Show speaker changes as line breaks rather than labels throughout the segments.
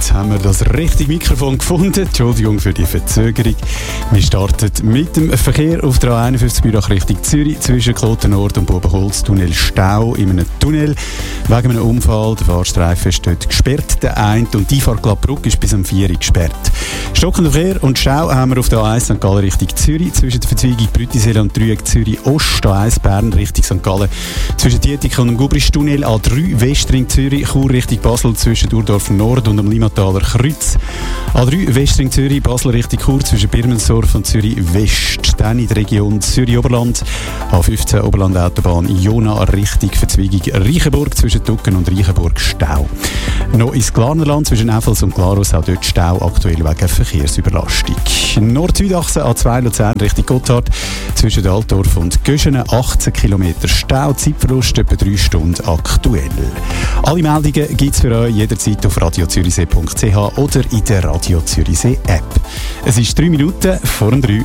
Jetzt haben wir das richtige Mikrofon gefunden. Entschuldigung für die Verzögerung. Wir starten mit dem Verkehr auf der A51 Bürach Richtung Zürich zwischen Kloten Nord und Bobenholz-Tunnel Stau in einem Tunnel. Wegen einem Unfall. Der Fahrstreifen ist dort gesperrt. Der eine und die Einfahrtgladbrücke ist bis um 4 Uhr gesperrt. Stockender Verkehr und Stau haben wir auf der A1 St. Gallen Richtung Zürich zwischen der Verzweigung Brüttisee und Dreieck Zürich Ost, A1 Bern Richtung St. Gallen zwischen Dietik und dem Gubristunnel, A3 Westring Zürich, Chur Richtung Basel zwischen Urdorf Nord und dem Limataler Kreuz, A3 Westring Zürich, Basel Richtung Chur zwischen Birmensdorf und Zürich West, dann in der Region Zürich-Oberland, A15 Oberland-Autobahn Jona Richtung Verzweigung Reichenburg zwischen Tucken und Reichenburg Stau. Noch ins Glarnerland zwischen Effels und Glarus, auch dort Stau, aktuell wegen Verkehrsüberlastung. Nord-Süd-Achse A2 Luzern Richtung Gotthard zwischen Altdorf und Göschenen 18 km Stau, Zeitverlust etwa 3 Stunden aktuell. Alle Meldungen gibt es für euch jederzeit auf radiozürichsee.ch oder in der Radio Zürichsee App. Es ist 3 Minuten vor 3.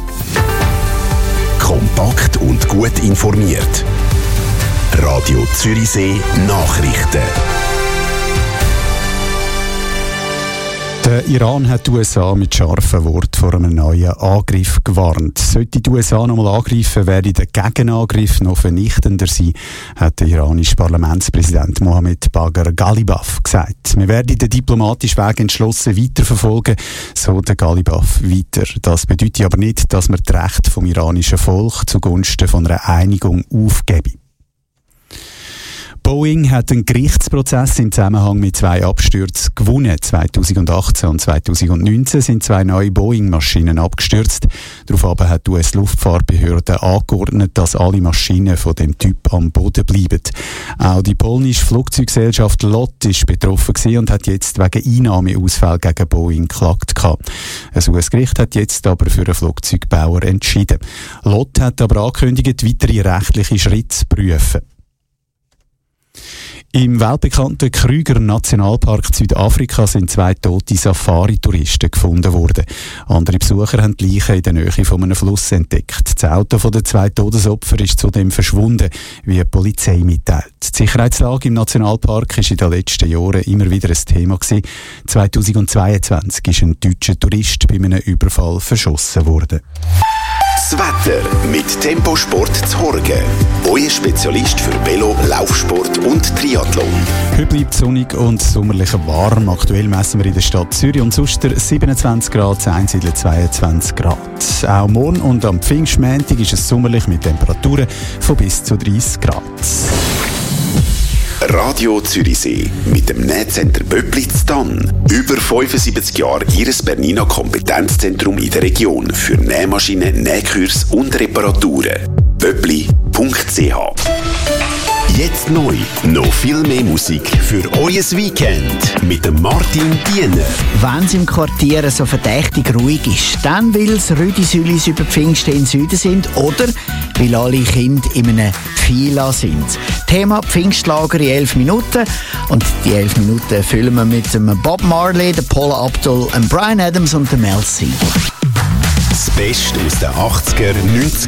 Kompakt und gut informiert. Radio Zürichsee Nachrichten.
Der Iran hat die USA mit scharfen Worten vor einem neuen Angriff gewarnt. Sollte die USA nochmal angreifen, werde der Gegenangriff noch vernichtender sein, hat der iranische Parlamentspräsident Mohammed Bagher Ghalibaf gesagt. Wir werden den diplomatischen Weg entschlossen weiterverfolgen, so der Ghalibaf weiter. Das bedeutet aber nicht, dass wir das Recht vom iranischen Volk zugunsten von einer Einigung aufgeben. Boeing hat einen Gerichtsprozess im Zusammenhang mit 2 Abstürzen gewonnen. 2018 und 2019 sind 2 neue Boeing-Maschinen abgestürzt. Daraufhin hat die US-Luftfahrtbehörde angeordnet, dass alle Maschinen von dem Typ am Boden bleiben. Auch die polnische Flugzeuggesellschaft LOT ist betroffen gewesen und hat jetzt wegen Einnahmeausfall gegen Boeing geklagt. Ein US-Gericht hat jetzt aber für einen Flugzeugbauer entschieden. LOT hat aber angekündigt, weitere rechtliche Schritte zu prüfen. Im weltbekannten Krüger-Nationalpark Südafrika sind 2 tote Safari-Touristen gefunden worden. Andere Besucher haben die Leichen in der Nähe von einem Fluss entdeckt. Das Auto der 2 Todesopfer ist zudem verschwunden, wie die Polizei mitteilt. Die Sicherheitslage im Nationalpark ist in den letzten Jahren immer wieder ein Thema gewesen. 2022 ist ein deutscher Tourist bei einem Überfall verschossen worden.
Das Wetter mit Temposport Zhorgen. Euer Spezialist für Velo, Laufsport und Triathlon.
Heute bleibt sonnig und sommerlich warm. Aktuell messen wir in der Stadt Zürich und Suster 27 Grad, Einsiedeln 22 Grad. Auch morgen und am Pfingstmontag ist es sommerlich mit Temperaturen von bis zu 30 Grad.
Radio Zürichsee mit dem Nähcenter Böblitz Tann. Über 75 Jahre Ihres Bernina Kompetenzzentrum in der Region für Nähmaschinen, Nähkurs und Reparaturen. böbli.ch. Jetzt neu, noch viel mehr Musik für euer Weekend mit dem Martin Diener.
Wenn es im Quartier so verdächtig ruhig ist, dann weil es Rüdisülis über Pfingsten im Süden sind oder weil alle Kinder in einem Fila sind. Thema Pfingstlager in 11 Minuten. Und die 11 Minuten füllen wir mit dem Bob Marley, dem Paula Abdul, dem Bryan Adams und dem Mel C.
Das Beste aus den 80er, 90er